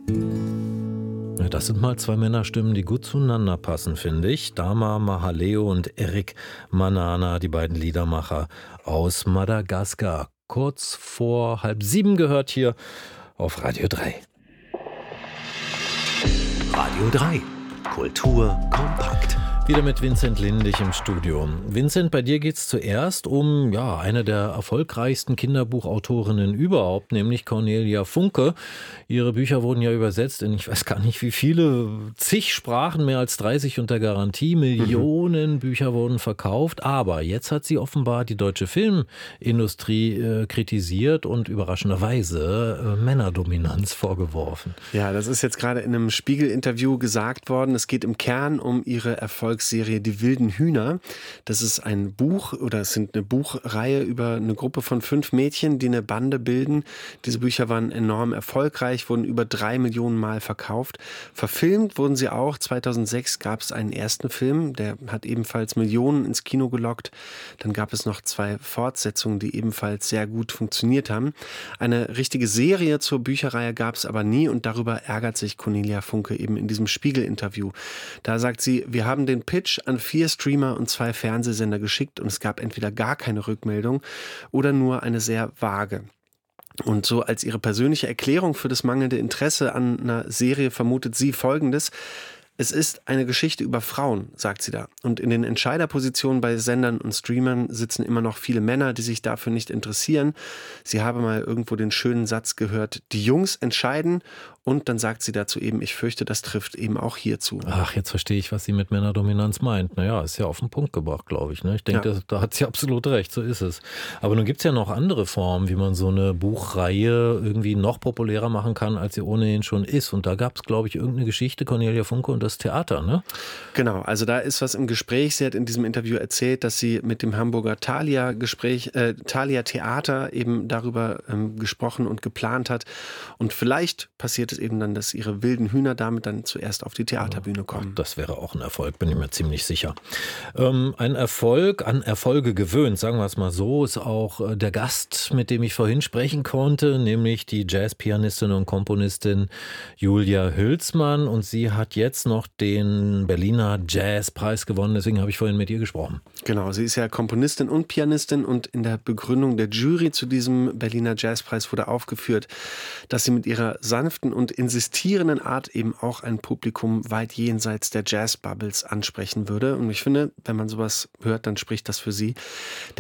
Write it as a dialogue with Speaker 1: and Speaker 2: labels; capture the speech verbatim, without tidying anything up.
Speaker 1: Ja, das sind mal zwei Männerstimmen, die gut zueinander passen, finde ich. Dama Mahaleo und Eric Manana, die beiden Liedermacher aus Madagaskar. Kurz vor halb sieben gehört hier auf Radio drei.
Speaker 2: Radio drei. Kultur kompakt.
Speaker 1: Wieder mit Vincent Lindig im Studio. Vincent, bei dir geht es zuerst um ja, eine der erfolgreichsten Kinderbuchautorinnen überhaupt, nämlich Cornelia Funke. Ihre Bücher wurden ja übersetzt in, ich weiß gar nicht wie viele, zig Sprachen, mehr als dreißig unter Garantie. Millionen mhm. Bücher wurden verkauft. Aber jetzt hat sie offenbar die deutsche Filmindustrie äh, kritisiert und überraschenderweise äh, Männerdominanz vorgeworfen.
Speaker 3: Ja, das ist jetzt gerade in einem Spiegel-Interview gesagt worden. Es geht im Kern um ihre Erfolgsserie Die wilden Hühner. Das ist ein Buch oder es sind eine Buchreihe über eine Gruppe von fünf Mädchen, die eine Bande bilden. Diese Bücher waren enorm erfolgreich, wurden über drei Millionen Mal verkauft. Verfilmt wurden sie auch. zweitausendsechs gab es einen ersten Film, der hat ebenfalls Millionen ins Kino gelockt. Dann gab es noch zwei Fortsetzungen, die ebenfalls sehr gut funktioniert haben. Eine richtige Serie zur Bücherreihe gab es aber nie und darüber ärgert sich Cornelia Funke eben in diesem Spiegel-Interview. Da sagt sie, wir haben den Pitch an vier Streamer und zwei Fernsehsender geschickt und es gab entweder gar keine Rückmeldung oder nur eine sehr vage. Und so als ihre persönliche Erklärung für das mangelnde Interesse an einer Serie vermutet sie Folgendes: Es ist eine Geschichte über Frauen, sagt sie da. Und in den Entscheiderpositionen bei Sendern und Streamern sitzen immer noch viele Männer, die sich dafür nicht interessieren. Sie habe mal irgendwo den schönen Satz gehört, die Jungs entscheiden. Und dann sagt sie dazu eben, ich fürchte, das trifft eben auch hier zu.
Speaker 1: Ach, jetzt verstehe ich, was sie mit Männerdominanz meint. Naja, ist ja auf den Punkt gebracht, glaube ich. Ne? Ich denke, ja. da, da hat sie absolut recht, so ist es. Aber nun gibt es ja noch andere Formen, wie man so eine Buchreihe irgendwie noch populärer machen kann, als sie ohnehin schon ist. Und da gab es, glaube ich, irgendeine Geschichte, Cornelia Funke und das Theater, ne?
Speaker 3: Genau, also da ist was im Gespräch. Sie hat in diesem Interview erzählt, dass sie mit dem Hamburger Thalia Gespräch, äh, Thalia Theater eben darüber ähm, gesprochen und geplant hat. Und vielleicht passiert es eben dann, dass ihre wilden Hühner damit dann zuerst auf die Theaterbühne kommen.
Speaker 1: Ach, das wäre auch ein Erfolg, bin ich mir ziemlich sicher. Ähm, ein Erfolg, an Erfolge gewöhnt, sagen wir es mal so, ist auch äh, der Gast, mit dem ich vorhin sprechen konnte, nämlich die Jazzpianistin und Komponistin Julia Hülsmann. Und sie hat jetzt noch den Berliner Jazzpreis gewonnen, deswegen habe ich vorhin mit ihr gesprochen.
Speaker 3: Genau, sie ist ja Komponistin und Pianistin und in der Begründung der Jury zu diesem Berliner Jazzpreis wurde aufgeführt, dass sie mit ihrer sanften und insistierenden Art eben auch ein Publikum weit jenseits der Jazz-Bubbles ansprechen würde. Und ich finde, wenn man sowas hört, dann spricht das für sie. Der